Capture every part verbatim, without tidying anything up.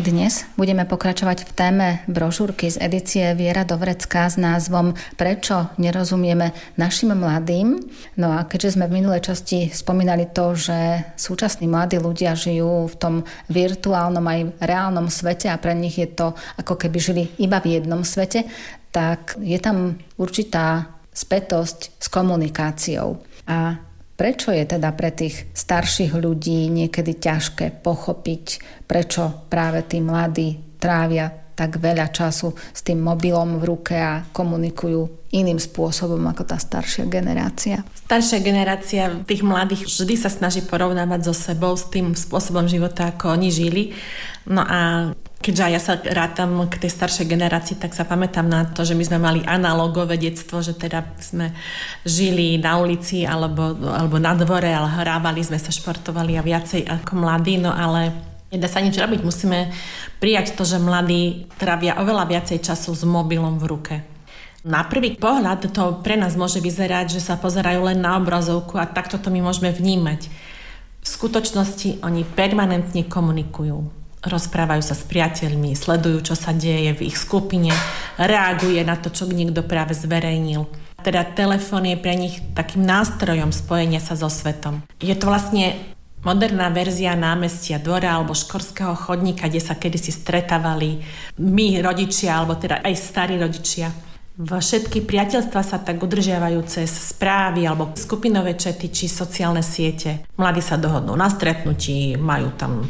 Dnes budeme pokračovať v téme brožúrky z edície Viera Dovrecká s názvom Prečo nerozumieme našim mladým? No a keďže sme v minulej časti spomínali to, že súčasní mladí ľudia žijú v tom virtuálnom aj reálnom svete a pre nich je to ako keby žili iba v jednom svete, tak je tam určitá spätosť s komunikáciou. A prečo je teda pre tých starších ľudí niekedy ťažké pochopiť, prečo práve tí mladí trávia tak veľa času s tým mobilom v ruke a komunikujú iným spôsobom ako tá staršia generácia? Staršia generácia tých mladých vždy sa snaží porovnávať so sebou, s tým spôsobom života, ako oni žili. No a keďže ja sa rátam k tej staršej generácii, tak sa pamätám na to, že my sme mali analógové detstvo, že teda sme žili na ulici alebo, alebo na dvore, ale hrávali sme sa, športovali a viacej ako mladí, no ale nedá sa nič robiť. Musíme prijať to, že mladí trávia oveľa viacej času s mobilom v ruke. Na prvý pohľad to pre nás môže vyzerať, že sa pozerajú len na obrazovku a takto to my môžeme vnímať. V skutočnosti oni permanentne komunikujú. Rozprávajú sa s priateľmi, sledujú, čo sa deje v ich skupine, reaguje na to, čo niekto práve zverejnil. Teda telefón je pre nich takým nástrojom spojenia sa so svetom. Je to vlastne moderná verzia námestia, dvora alebo školského chodníka, kde sa kedysi stretávali my, rodičia, alebo teda aj starí rodičia. Všetky priateľstvá sa tak udržiavajú cez správy alebo skupinové čety či sociálne siete. Mladí sa dohodnú na stretnutí, majú tam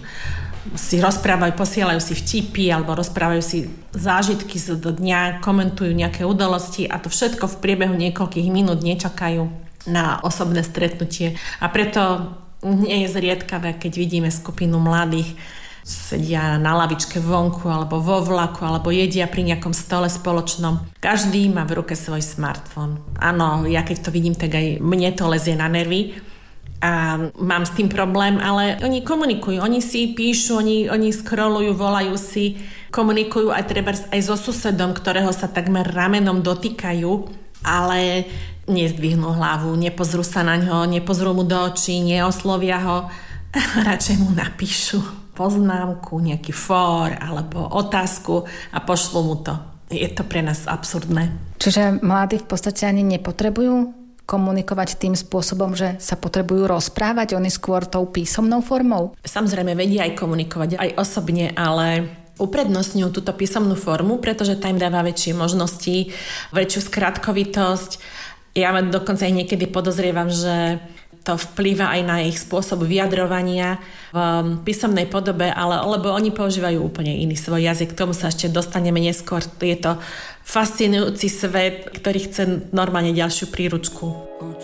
si rozprávajú, posielajú si vtipy alebo rozprávajú si zážitky z dňa, komentujú nejaké udalosti a to všetko v priebehu niekoľkých minút nečakajú na osobné stretnutie. A preto nie je zriedkavé, keď vidíme skupinu mladých, sedia na lavičke vonku alebo vo vlaku alebo jedia pri nejakom stole spoločnom. Každý má v ruke svoj smartfón. Áno, ja keď to vidím, tak aj mne to lezie na nervy. A mám s tým problém, ale oni komunikujú, oni si píšu, oni, oni scrollujú, volajú si, komunikujú aj treba aj so susedom, ktorého sa takmer ramenom dotýkajú, ale nezdvihnú hlavu, nepozrú sa na ňo, nepozrú mu do očí, neoslovia ho, radšej mu napíšu poznámku, nejaký fór alebo otázku a pošlu mu to. Je to pre nás absurdné. Čiže mladí v podstate ani nepotrebujú komunikovať tým spôsobom, že sa potrebujú rozprávať, oni skôr tou písomnou formou? Samozrejme vedia aj komunikovať, aj osobne, ale uprednostňujú túto písomnú formu, pretože tá im dáva väčšie možnosti, väčšiu skratkovitosť. Ja dokonca aj niekedy podozrievam, že to vplýva aj na ich spôsob vyjadrovania v písomnej podobe, ale lebo oni používajú úplne iný svoj jazyk. K tomu sa ešte dostaneme neskôr. Je to fascinujúci svet, ktorý chce normálne ďalšiu príručku.